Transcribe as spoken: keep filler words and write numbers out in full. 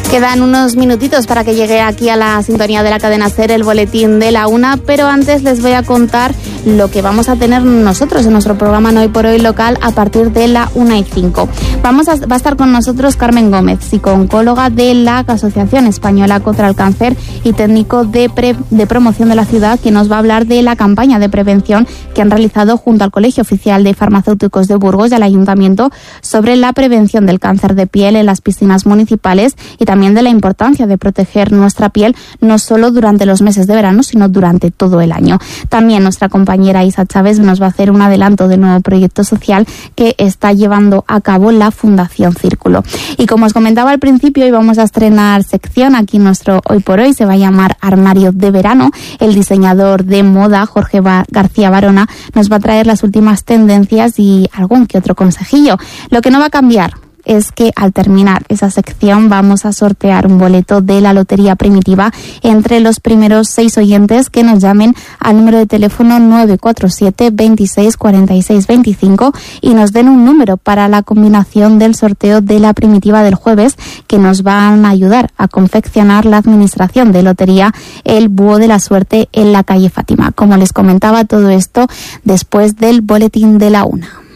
Quedan unos minutitos para que llegue aquí a la sintonía de la cadena SER el boletín de la una, pero antes les voy a contar lo que vamos a tener nosotros en nuestro programa No Hoy por Hoy local a partir de la una y cinco. Vamos a, va a estar con nosotros Carmen Gómez, psicooncóloga de la Asociación Española contra el Cáncer y técnico de, pre, de promoción de la ciudad, que nos va a hablar de la campaña de prevención que han realizado junto al Colegio Oficial de Farmacéuticos de Burgos y al Ayuntamiento sobre la prevención del cáncer de piel en las piscinas municipales y también de la importancia de proteger nuestra piel no solo durante los meses de verano, sino durante todo el año. También nuestra compañera Isa Chávez nos va a hacer un adelanto de nuevo proyecto social que está llevando a cabo la Fundación Círculo. Y como os comentaba al principio, hoy vamos a estrenar sección aquí en nuestro Hoy por Hoy, se va a llamar Armario de Verano. El diseñador de moda, Jorge ba- García Barona, nos va a traer las últimas tendencias y algún que otro consejillo. Lo que no va a cambiar es que al terminar esa sección vamos a sortear un boleto de la Lotería Primitiva entre los primeros seis oyentes que nos llamen al número de teléfono nueve cuatro siete, veintiséis, cuarenta y seis, veinticinco y nos den un número para la combinación del sorteo de la Primitiva del jueves, que nos van a ayudar a confeccionar la Administración de Lotería El Búho de la Suerte en la calle Fátima. Como les comentaba, todo esto después del boletín de la una.